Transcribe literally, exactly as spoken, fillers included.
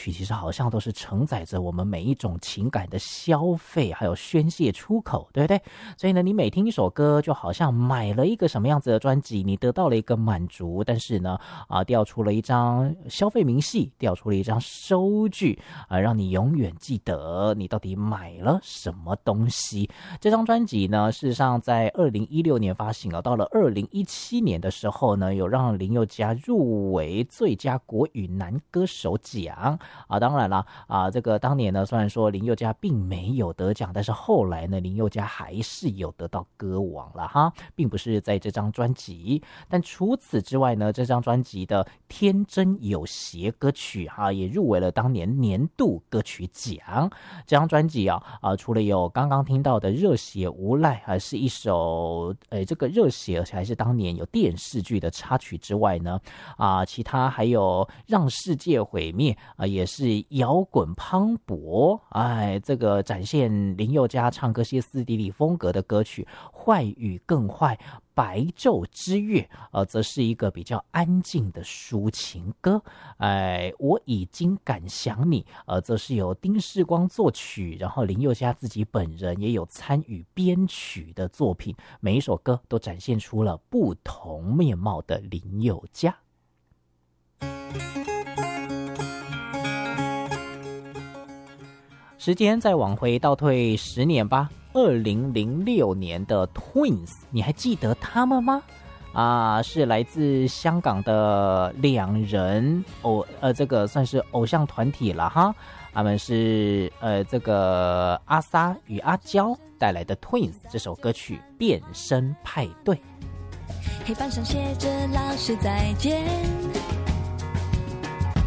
曲其实好像都是承载着我们每一种情感的消费还有宣泄出口，对不对？所以呢，你每听一首歌就好像买了一个什么样子的专辑，你得到了一个满足，但是呢啊，调出了一张消费明细，调出了一张收据啊，让你永远记得你到底买了什么东西。这张专辑呢，事实上在二零一六年发行了，到了二零一七年的时候呢，有让林宥嘉入围最佳国语男歌手奖啊。当然啦啊，这个当年呢，虽然说林宥嘉并没有得奖，但是后来呢，林宥嘉还是有得到歌王了哈，并不是在这张专辑。但除此之外呢，这张专辑的天真有邪歌曲哈，也入围了当年年度歌曲奖。这张专辑啊啊，除了有刚刚听到的热血无赖，还是一首呃这个热血还是当年有电视剧的插曲之外呢，啊，其他还有让世界毁灭啊，也是摇滚磅礴，哎，这个展现林宥嘉唱歌歇斯底里风格的歌曲，坏与更坏。白昼之月，呃，则是一个比较安静的抒情歌。哎，我已经敢想你，呃，则是由丁世光作曲，然后林宥嘉自己本人也有参与编曲的作品。每一首歌都展现出了不同面貌的林宥嘉。时间再往回倒退十年吧。二零零六年的 Twins， 你还记得他们吗？啊，是来自香港的两人偶呃，这个算是偶像团体了哈。他们是呃这个阿 sa 与阿娇带来的 Twins 这首歌曲《变身派对》。 黑板上写着老师再见。